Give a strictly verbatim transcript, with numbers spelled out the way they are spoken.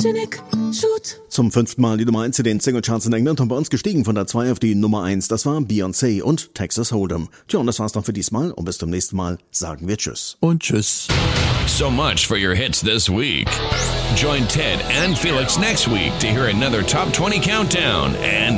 Photogenic, shoot. Zum fünften Mal die Nummer eins in den Singlecharts in England und bei uns gestiegen von der zwei auf die Nummer eins. Das war Beyoncé und Texas Hold'em. Tja, und das war's dann für diesmal und bis zum nächsten Mal sagen wir Tschüss. Und Tschüss. So much for your hits this week. Join Ted and Felix next week to hear another Top twenty Countdown and